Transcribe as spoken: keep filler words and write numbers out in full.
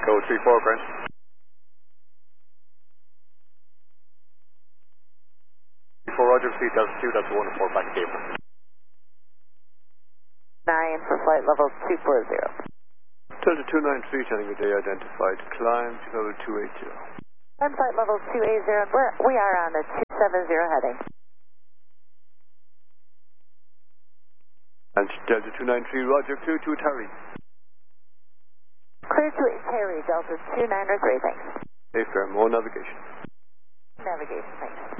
Go three four, Grant. three four, Roger, speed Delta two, Delta one four, back to Gabriel. nine for flight level two four zero. Delta two nine three, turning your day identified. Climb to level two eight zero. Climb flight level two eight zero, we're, we are on the two seven zero heading. And Delta two nine three, Roger, clear to Terry. Clear to Terry, Delta two nine three, thanks. Hey, firm, more navigation. Navigation, thanks.